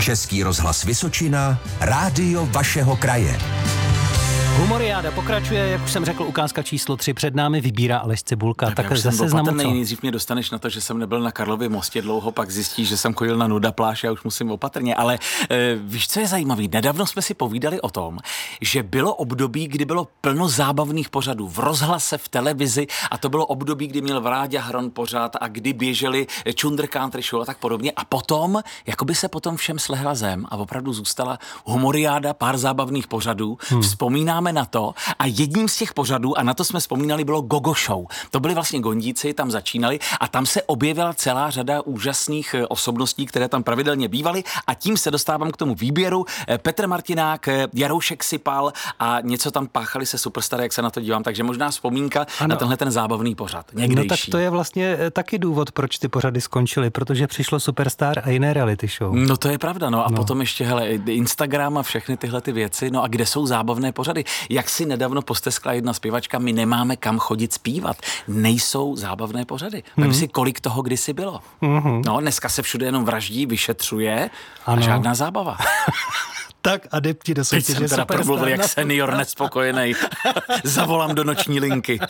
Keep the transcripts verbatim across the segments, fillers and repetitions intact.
Český rozhlas Vysočina, rádio vašeho kraje. Humoriáda pokračuje, jak už jsem řekl, ukázka číslo tři před námi vybírá Aleš Cibulka. Tak, tak já zase jsem znám co. Nejdřív mě dostaneš na to, že jsem nebyl na Karlově mostě dlouho, pak zjistíš, že jsem chodil na nuda pláž, já už musím opatrně, ale e, víš, co je zajímavý? Nedávno jsme si povídali o tom, že bylo období, kdy bylo plno zábavných pořadů v rozhlase, v televizi a to bylo období, kdy měl Vráďa Hron pořád a kdy běželi Čundr Country Show a tak podobně a potom, jakoby se potom všem slehla zem a opravdu zůstala humoriáda, pár zábavných pořadů, hmm. vzpomínáme na to a jedním z těch pořadů, a na to jsme vzpomínali, bylo Gogo Show. To byli vlastně gondíci, tam začínali a tam se objevila celá řada úžasných osobností, které tam pravidelně bývaly a tím se dostávám k tomu výběru. Petr Martinák, Jaroušek Sipal a něco tam páchali se Superstar, jak se na to dívám, takže možná vzpomínka ano. na tenhle ten zábavný pořad. Někdejší. No tak to je vlastně taky důvod, proč ty pořady skončily, protože přišlo Superstar a jiné reality show. No to je pravda, no a no. potom ještě, hele, Instagram a všechny tyhle ty věci, no a kde jsou zábavné pořady? Jak si nedávno posteskla jedna zpěvačka, my nemáme kam chodit zpívat. Nejsou zábavné pořady. Mm-hmm. Vem si, kolik toho kdysi bylo. Mm-hmm. No, dneska se všude jenom vraždí, vyšetřuje ano. a žádná zábava. Tak adepti do soutěže Superstar. Teď jsem teda promluvil jak senior nespokojený. Zavolám do noční linky.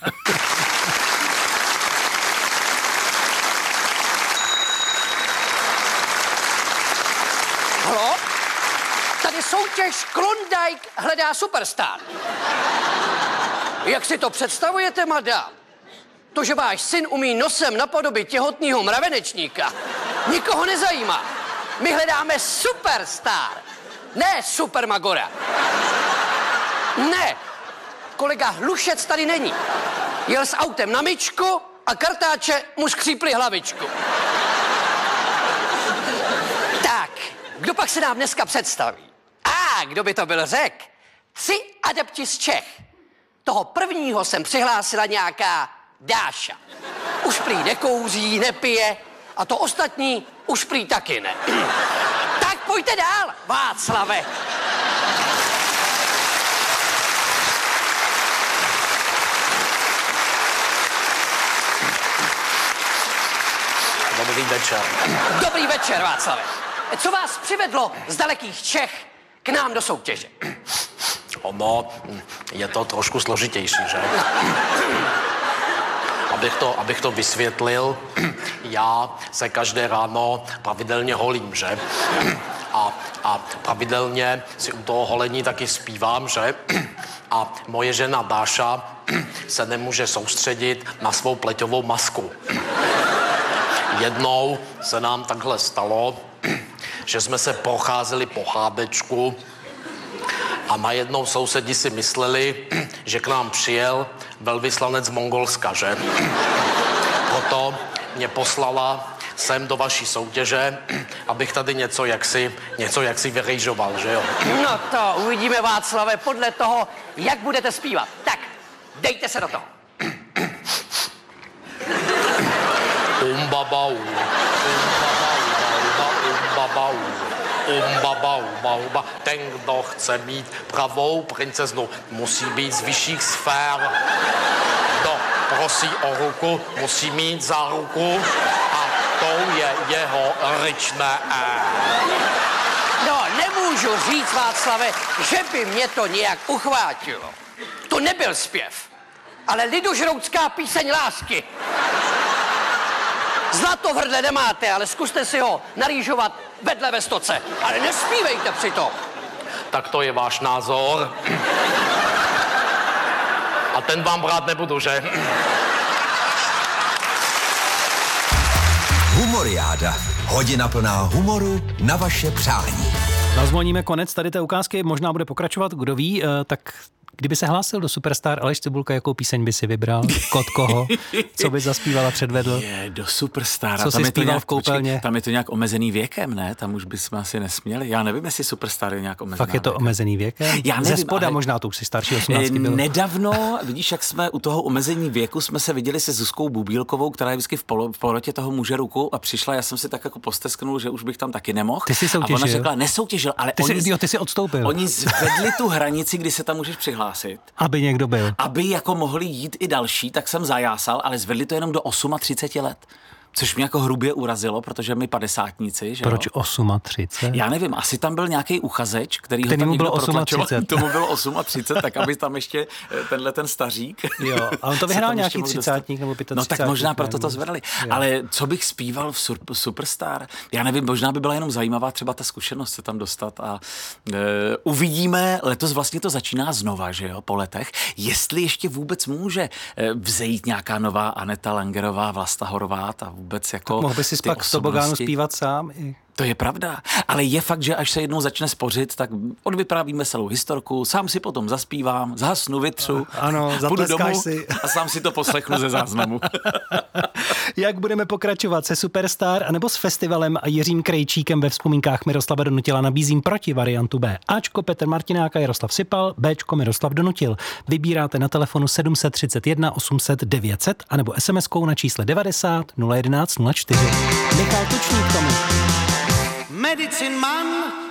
Halo? Tady soutěž Klondike hledá Superstar. Jak si to představujete, madam? To, že váš syn umí nosem napodobit těhotného mravenečníka, nikoho nezajímá. My hledáme Superstar, ne Supermagora. Ne, kolega Hlušec tady není. Jel s autem na myčku a kartáče mu skřípli hlavičku. Tak, kdo pak se nám dneska představí? A kdo by to byl řek? Tři adepti z Čech. Toho prvního jsem přihlásila nějaká Dáša. Už prý nekouří, nepije a to ostatní už prý taky ne. Tak pojďte dál, Václave. Dobrý večer. Dobrý večer, Václave. Co vás přivedlo z dalekých Čech k nám do soutěže? Ono je to trošku složitější, že? Abych to, abych to vysvětlil, já se každé ráno pravidelně holím, že? A, a pravidelně si u toho holení taky zpívám, že? A moje žena Dáša se nemůže soustředit na svou pleťovou masku. Jednou se nám takhle stalo, že jsme se procházeli po Chábečku a najednou sousedi si mysleli, že k nám přijel velvyslanec z Mongolska, že? Proto mě poslala sem do vaší soutěže, abych tady něco jaksi, něco jaksi vyrejžoval, že jo? No to uvidíme, Václave, podle toho, jak budete zpívat. Tak, dejte se do toho. Umbabau, umbabau, umbabau, umbabau. Ten, kdo chce mít pravou princeznu, musí být z vyšších sfér. Kdo prosí o ruku, musí mít za ruku a to je jeho ryčné E. No, nemůžu říct, Václave, že by mě to nějak uchvátilo. To nebyl zpěv, ale lidožroutská píseň lásky. Zlato v hrdle nemáte, ale zkuste si ho narýžovat vedle ve stoce. Ale nespívejte přitom. Tak to je váš názor. A ten vám brát nebudu, že? Humoriáda. Hodina plná humoru na vaše přání. Nazvoníme konec tady té ukázky, možná bude pokračovat, kdo ví, tak kdyby se hlásil do Superstar Aleš Cibulka, jakou píseň by si vybral? Kod koho? Co by zaspíval a předvedl? Je, do Superstar. Co tam si je to zpíval nějak, v koupelně? Počkej, tam je to nějak omezený věkem, ne? Tam už bychom asi nesměli. Já nevím, jestli Superstar je nějak omezený. Fakt je to věkem. omezený věkem? Já nevím, Ze spoda ale... možná, to už si starší osmnáct bylo. Nedávno, vidíš, jak jsme u toho omezení věku, jsme se viděli se Zuzkou Bubílkovou, která je vždycky v, polo, v porotě toho muže ruku a přišla, já jsem si tak jako postesknul, že už bych tam taky nemohl. Ty jsi soutěžil? A ona řekla, nesoutěžil, ale ty oni, jsi, jo, ty jsi odstoupil. Oni zvedli tu hranici, kdy se tam můžeš přihlásit. Aby někdo byl. Aby jako mohli jít i další, tak jsem zajásal, ale zvedli to jenom do třicet osm let. což mě jako hrubě urazilo, protože my padesátníci, že Proč jo? třicet osm? Já nevím, asi tam byl nějaký uchazeč, který ho tam Kterýmu někdo bylo protlačoval. třicet osm. Tomu bylo třicet osm, tak aby tam ještě tenhle ten stařík. Jo, a on to vyhrál nějaký třicátník nebo pětadvacátník. No tak možná proto to zvedali. Jo. Ale co bych zpíval v sur, Superstar? Já nevím, možná by byla jenom zajímavá třeba ta zkušenost se tam dostat a e, uvidíme, letos vlastně to začíná znova, že jo, po letech, jestli ještě vůbec může e, vzejít nějaká nová Aneta Langerová, Vlasta Horvát a vůbec jako tak mohl by si pak v tobogánu zpívat sám i... To je pravda, ale je fakt, že až se jednou začne spořit, tak odvyprávíme celou historku, sám si potom zaspívám, zhasnu, vytřu, ano, půjdu domů si. a sám si to poslechnu ze záznamu. Jak budeme pokračovat se Superstar anebo s festivalem a Jiřím Krejčíkem ve vzpomínkách Miroslava Donutila, nabízím proti variantu B. Ačko Petr Martinák a Jaroslav Sipal, Bčko Miroslav Donutil. Vybíráte na telefonu sedm set třicet jedna osm set devět set anebo es em eskou na čísle devadesát nula jedenáct nula čtyři. Michal Tučník k tomu. Medicine Man